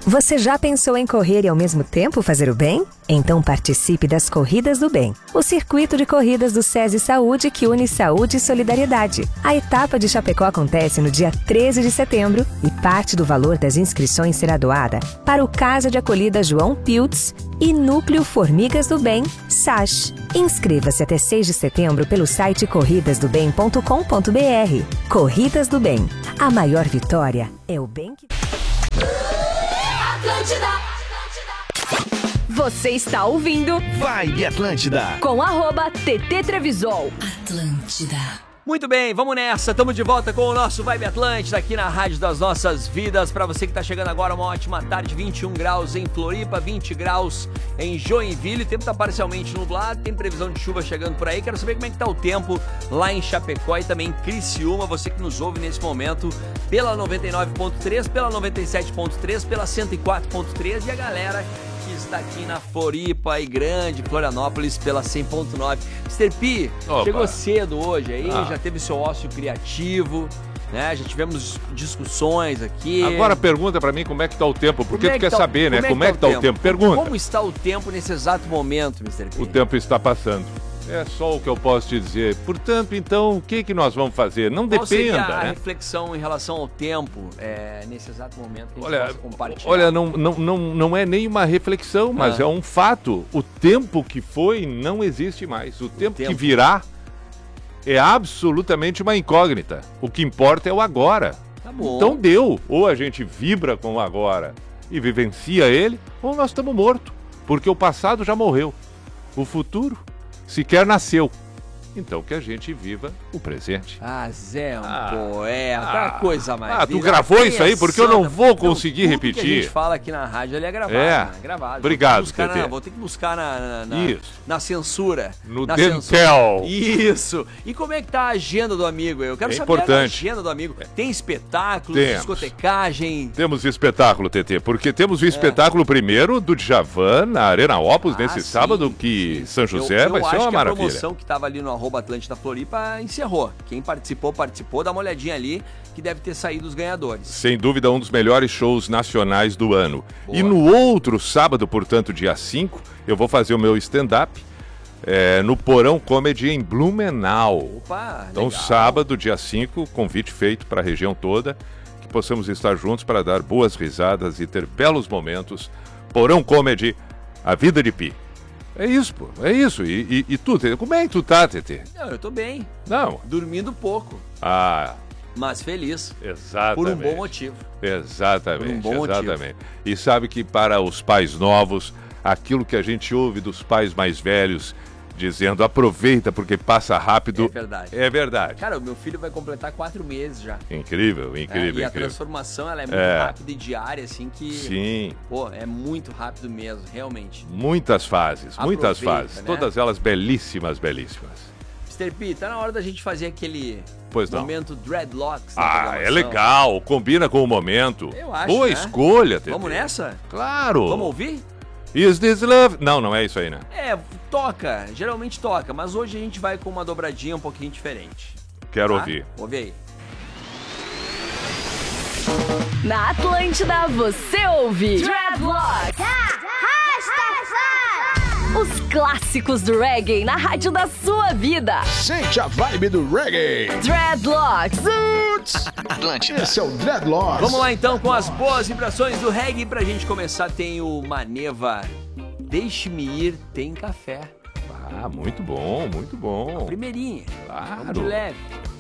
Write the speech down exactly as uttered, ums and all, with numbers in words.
Você já pensou em correr e ao mesmo tempo fazer o bem? Então participe das Corridas do Bem, o circuito de corridas do SESI Saúde que une saúde e solidariedade. A etapa de Chapecó acontece no dia treze de setembro e parte do valor das inscrições será doada para o Casa de Acolhida João Piltz e Núcleo Formigas do Bem, S A S. Inscreva-se até seis de setembro pelo site corridas do bem ponto com ponto b r. Corridas do Bem. A maior vitória é o bem que... Atlântida. Você está ouvindo Vibe Atlântida com arroba T T Trevisol. Atlântida. Muito bem, vamos nessa. Estamos de volta com o nosso Vibe Atlântida aqui na Rádio das Nossas Vidas. Para você que está chegando agora, uma ótima tarde. vinte e um graus em Floripa, vinte graus em Joinville. O tempo está parcialmente nublado, tem previsão de chuva chegando por aí. Quero saber como é que está o tempo lá em Chapecó e também em Criciúma. Você que nos ouve nesse momento pela noventa e nove ponto três, pela noventa e sete ponto três, pela cento e quatro ponto três e a galera que está aqui na Floripa e Grande Florianópolis pela cem ponto nove. mister P, Opa. Chegou cedo hoje aí, Ah. já teve seu ócio criativo, né? Já tivemos discussões aqui. Agora pergunta pra mim como é que tá o tempo, porque Como é tu que quer tá o- saber, né? Como é que tá o tempo? Pergunta. Como está o tempo nesse exato momento, mister P? O tempo está passando. É só o que eu posso te dizer. Portanto, então, o que que nós vamos fazer? Não Qual seria dependa, a né? reflexão em relação ao tempo é, nesse exato momento que a gente Olha, possa compartilhar? olha não, não, não, não é nem uma reflexão, mas Ah. é um fato. O tempo que foi não existe mais. O tempo, tempo. que virá é absolutamente uma incógnita. O que importa é o agora. Tá bom. Então deu. Ou a gente vibra com o agora e vivencia ele, ou nós estamos mortos. Porque o passado já morreu. O futuro sequer nasceu. Então que a gente viva o presente. Ah, Zé, é um Ah. poeta, Ah. coisa mais. Ah, tu linda. gravou isso aí? Porque eu não Pensando- vou conseguir tudo repetir. que a gente fala aqui na rádio, ele é gravado, É. né? Gravado. Obrigado, vou ter que buscar T T. na, Vou ter que buscar na, na, na, Isso. na censura. No na Dentel. censura. Isso. E como é que tá a agenda do amigo? Eu quero É saber a importante. agenda do amigo. Tem espetáculos, Temos. discotecagem. Temos espetáculo, T T, porque temos o espetáculo primeiro do Djavan na Arena Opus É. Ah, nesse sim, sábado, que sim. São José eu, vai eu ser acho uma que maravilha. a promoção que estava ali no arroba Atlântida Floripa encerrou. Quem participou, participou. Dá uma olhadinha ali que deve ter saído os ganhadores. Sem dúvida, um dos melhores shows nacionais do ano. Boa. E no outro sábado, portanto, dia cinco, eu vou fazer o meu stand-up é, no Porão Comedy em Blumenau. Opa, Então, legal. sábado, dia cinco, convite feito para a região toda, que possamos estar juntos para dar boas risadas e ter belos momentos. Porão Comedy, a vida de Pi. É isso, pô, é isso. E, e, e tu, Tê, como é que tu tá, Tê? Não, eu tô bem. Não. Dormindo pouco, Ah, mas feliz. exatamente. Por um bom motivo. Exatamente, Por um bom exatamente. E sabe que para os pais novos, aquilo que a gente ouve dos pais mais velhos, dizendo aproveita porque passa rápido. É verdade. É verdade. Cara, o meu filho vai completar quatro meses já. Incrível, É, incrível, e a incrível. transformação ela é muito É. rápida e diária, assim, que... Sim, Pô, é muito rápido mesmo, realmente. muitas fases, muitas Aproveita, fases. né? Todas elas belíssimas, belíssimas. mister P, tá na hora da gente fazer aquele Pois não. momento dreadlocks na Ah, programação. é legal, combina com o momento. Eu acho, Boa né? escolha, Tê. Vamos nessa? Claro. Vamos ouvir? Is this love? Não, não é isso aí, né? É, toca, geralmente toca, mas hoje a gente vai com uma dobradinha um pouquinho diferente. Quero Tá? ouvir. Ouve aí. Na Atlântida você ouve Dreadlocks. Os clássicos do reggae na rádio da sua vida. Sente a vibe do reggae. Dreadlocks. Atlântida. Esse é o Dreadlocks. Vamos lá então com as boas vibrações do reggae. Pra gente começar tem o Maneva, Deixe-me Ir, Tem Café. Ah, muito bom, muito bom. Primeirinha, Claro. vamos de leve.